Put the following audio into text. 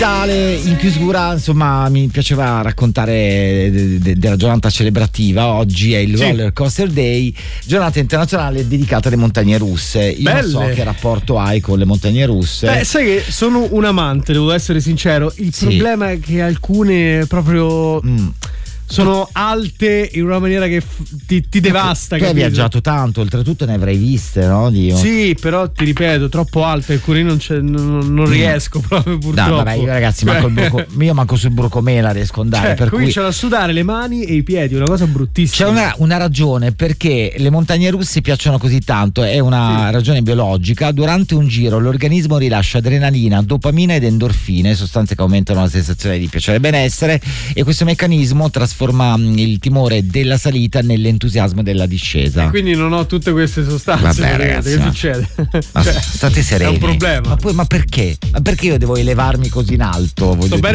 In chiusura, insomma, mi piaceva raccontare della giornata celebrativa. Oggi è il Roller Coaster Day, giornata internazionale dedicata alle montagne russe. Io non so che rapporto hai con le montagne russe. Sai che sono un amante, devo essere sincero. Il problema è che alcune proprio sono alte in una maniera che ti devasta. Tu hai viaggiato tanto, oltretutto ne avrai viste, no? Dio. Sì, però ti ripeto, troppo alte, alcune non riesco proprio, purtroppo. No, vabbè, io ragazzi, io manco sul Brocomela riesco ad andare. Cominciano a sudare le mani e i piedi, una cosa bruttissima. C'è una ragione perché le montagne russe piacciono così tanto, è una ragione biologica. Durante un giro l'organismo rilascia adrenalina, dopamina ed endorfine, sostanze che aumentano la sensazione di piacere e benessere, e questo meccanismo trasforma il timore della salita nell'entusiasmo della discesa. E quindi non ho tutte queste sostanze. Vabbè, ragazzi, che succede? Ma state sereni. È un problema. Ma perché? Ma perché io devo elevarmi così in alto?